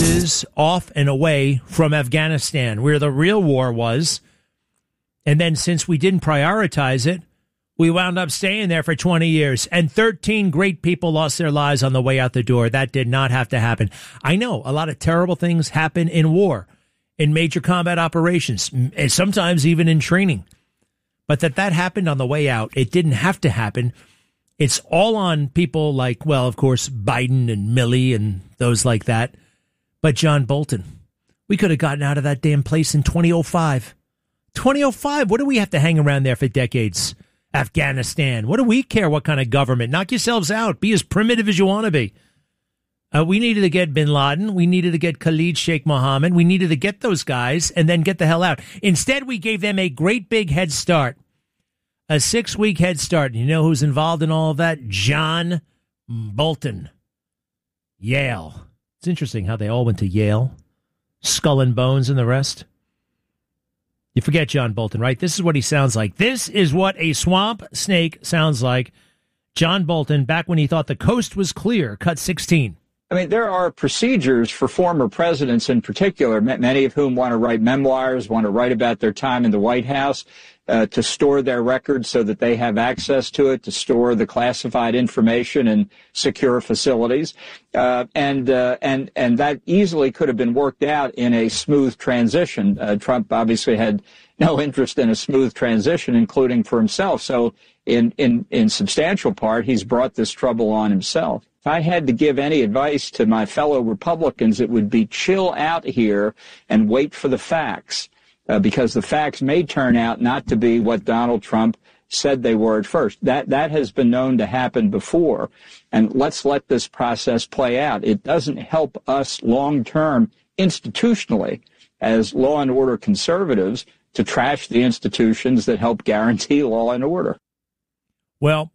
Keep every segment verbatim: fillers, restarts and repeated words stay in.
forces off and away from Afghanistan, where the real war was. And then since we didn't prioritize it, we wound up staying there for twenty years. And thirteen great people lost their lives on the way out the door. That did not have to happen. I know a lot of terrible things happen in war, in major combat operations, and sometimes even in training. But that that happened on the way out, it didn't have to happen. It's all on people like, well, of course, Biden and Milley and those like that. But John Bolton, we could have gotten out of that damn place in twenty oh five. twenty oh five, what do we have to hang around there for decades? Afghanistan, what do we care what kind of government? Knock yourselves out. Be as primitive as you want to be. Uh, we needed to get bin Laden. We needed to get Khalid Sheikh Mohammed. We needed to get those guys and then get the hell out. Instead, we gave them a great big head start. A six-week head start. You know who's involved in all of that? John Bolton. Yale. It's interesting how they all went to Yale. Skull and Bones and the rest. You forget John Bolton, right? This is what he sounds like. This is what a swamp snake sounds like. John Bolton, back when he thought the coast was clear, cut sixteen. I mean, there are procedures for former presidents in particular, many of whom want to write memoirs, want to write about their time in the White House, uh, to store their records so that they have access to it, to store the classified information in secure facilities. Uh, and, uh, and, and that easily could have been worked out in a smooth transition. Uh, Trump obviously had no interest in a smooth transition, including for himself. So in, in, in substantial part, he's brought this trouble on himself. If I had to give any advice to my fellow Republicans, it would be chill out here and wait for the facts, uh, because the facts may turn out not to be what Donald Trump said they were at first. That that has been known to happen before, and let's let this process play out. It doesn't help us long-term institutionally as law and order conservatives to trash the institutions that help guarantee law and order. Well,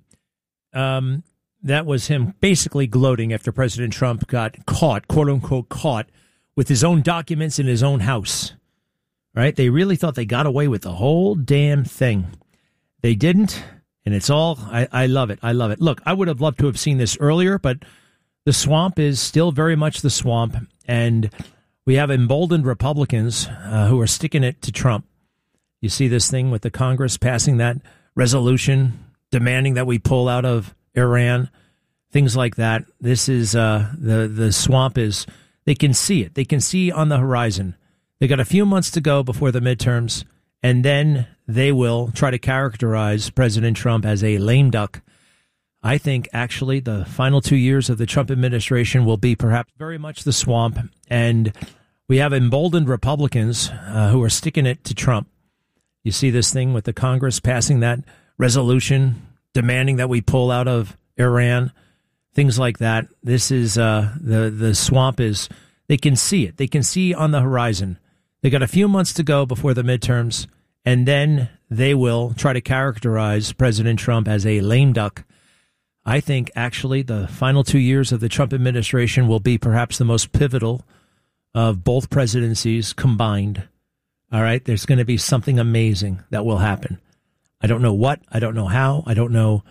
um... that was him basically gloating after President Trump got caught, quote unquote, caught with his own documents in his own house. Right? They really thought they got away with the whole damn thing. They didn't. And it's all I, I love it. I love it. Look, I would have loved to have seen this earlier, but the swamp is still very much the swamp. And we have emboldened Republicans uh, who are sticking it to Trump. You see this thing with the Congress passing that resolution demanding that we pull out of Iran, things like that. This is uh, the the swamp is. They can see it. They can see on the horizon. They got a few months to go before the midterms, and then they will try to characterize President Trump as a lame duck. I think actually the final two years of the Trump administration will be perhaps very much the swamp, and we have emboldened Republicans uh, who are sticking it to Trump. You see this thing with the Congress passing that resolution demanding that we pull out of Iran, things like that. This is uh, the the swamp is. They can see it. They can see on the horizon. They got a few months to go before the midterms, and then they will try to characterize President Trump as a lame duck. I think actually the final two years of the Trump administration will be perhaps the most pivotal of both presidencies combined. All right, there's going to be something amazing that will happen. I don't know what, I don't know how, I don't know,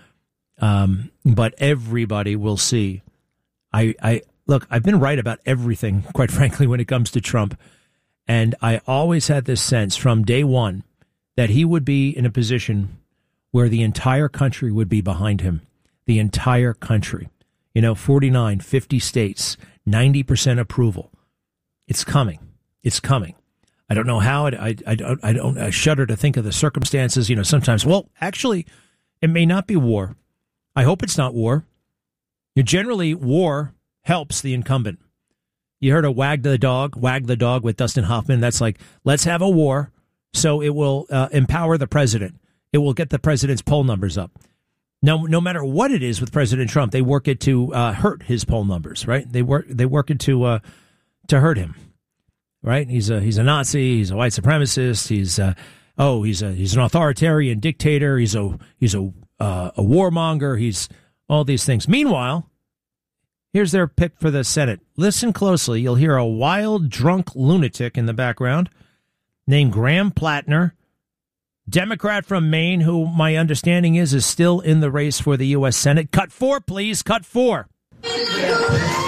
um, but everybody will see. I, I look, I've been right about everything, quite frankly, when it comes to Trump. And I always had this sense from day one that he would be in a position where the entire country would be behind him. The entire country. You know, forty-nine, fifty states, ninety percent approval. It's coming. It's coming. I don't know how. I, I, I don't, I don't I shudder to think of the circumstances. You know, sometimes, well, actually, it may not be war. I hope it's not war. You generally, war helps the incumbent. You heard of Wag the Dog, Wag the Dog with Dustin Hoffman. That's like, let's have a war so it will uh, empower the president. It will get the president's poll numbers up. No, no matter what it is with President Trump, they work it to uh, hurt his poll numbers, right? They work they work it to uh, to hurt him, right? He's a he's a Nazi. He's a white supremacist. He's uh, oh he's a he's an authoritarian dictator. He's a he's a uh, a warmonger. He's all these things. Meanwhile, here's their pick for the Senate. Listen closely. You'll hear a wild, drunk lunatic in the background named Graham Plattner, Democrat from Maine, who my understanding is is still in the race for the U S Senate. Cut four, please. Cut four.